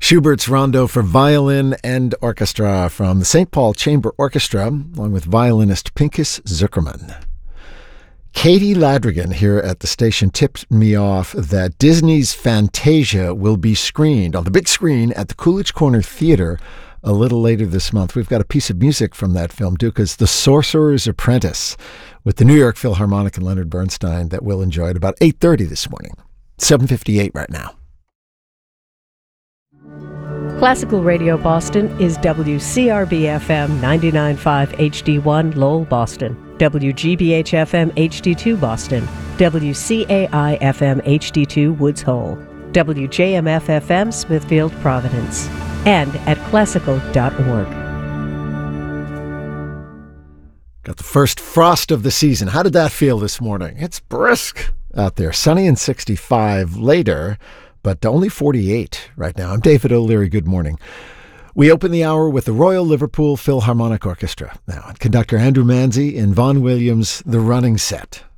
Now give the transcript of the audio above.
Schubert's Rondo for Violin and Orchestra from the St. Paul Chamber Orchestra, along with violinist Pinchas Zuckerman. Katie Ladrigan here at the station tipped me off that Disney's Fantasia will be screened on the big screen at the Coolidge Corner Theater a little later this month. We've got a piece of music from that film, Duka's The Sorcerer's Apprentice, with the New York Philharmonic and Leonard Bernstein that we'll enjoy at about 8:30 this morning. 7:58 right now. Classical Radio Boston is WCRB-FM 99.5 HD1 Lowell, Boston, WGBH-FM HD2 Boston, WCAI-FM HD2 Woods Hole, WJMF-FM Smithfield, Providence, and at classical.org. Got the first frost of the season. How did that feel this morning? It's brisk out there. Sunny and 65 later, but only 48 right now. I'm David O'Leary. Good morning. We open the hour with the Royal Liverpool Philharmonic Orchestra now, and conductor Andrew Manzi in Vaughan Williams' The Running Set.